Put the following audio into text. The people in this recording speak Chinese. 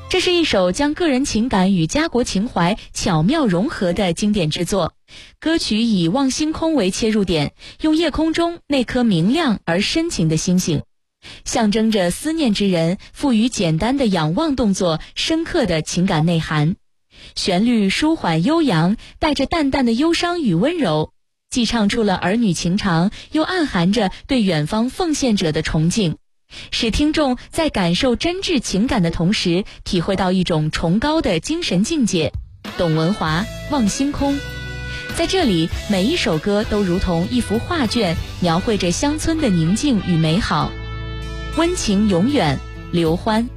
这是一首将个人情感与家国情怀巧妙融合的经典之作。歌曲以望星空为切入点，用夜空中那颗明亮而深情的星星，象征着思念之人赋予简单的仰望动作深刻的情感内涵。旋律舒缓悠扬，带着淡淡的忧伤与温柔，既唱出了儿女情长，又暗含着对远方奉献者的崇敬，使听众在感受真挚情感的同时，体会到一种崇高的精神境界。董文华，望星空。在这里，每一首歌都如同一幅画卷，描绘着乡村的宁静与美好。温情永远，刘欢。